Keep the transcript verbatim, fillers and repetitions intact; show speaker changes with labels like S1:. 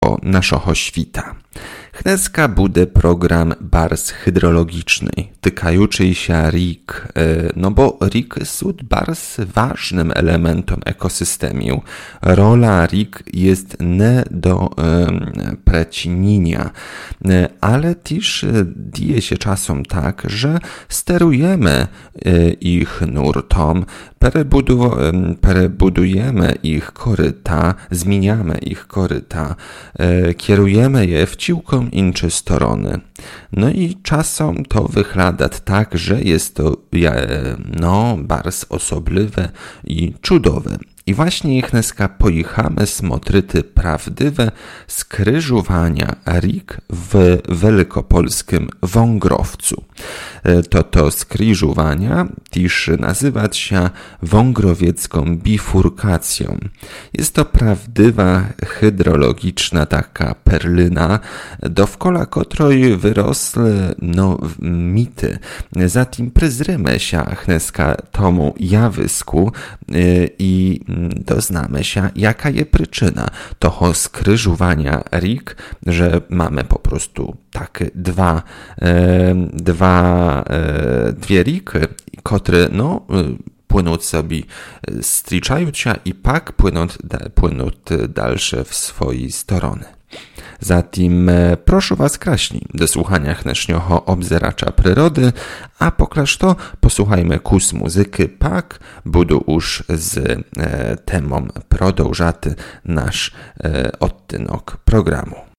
S1: naszego świta. Dneska bude program bars hydrologiczny, tykajuczy się rik, no bo rik jest bars ważnym elementem ekosystemu. Rola rik jest nie do um, precinienia, ale też dzieje się czasem tak, że sterujemy ich nurtom, Perebudu, perebudujemy ich koryta, zmieniamy ich koryta, e, kierujemy je w ciłką incze strony. No i czasem to wygląda tak, że jest to no, bardzo osobliwe i cudowe. I właśnie ich dneska pojechamy smotryty prawdziwe skrzyżowania rik w wielkopolskim Wągrowcu. To to skrzyżowania też nazywać się wągrowiecką bifurkacją. Jest to prawdziwa hydrologiczna taka perlyna, dookoła której wyrosły no, mity. Zatem przyzrymy się dneska tomu jawysku i doznamy się, jaka jest przyczyna toho skrzyżowania rik, że mamy po prostu takie dwa, e, dwa, e, dwie riki, które no, płyną sobie, styczają się i pak płyną, płyną dalsze w swojej strony. Zatem proszę was kraśni do słuchania dnešního obzeracza przyrody, a poklaż to posłuchajmy kus muzyki, pak budu już z e, temą prodążaty nasz e, odtynok programu.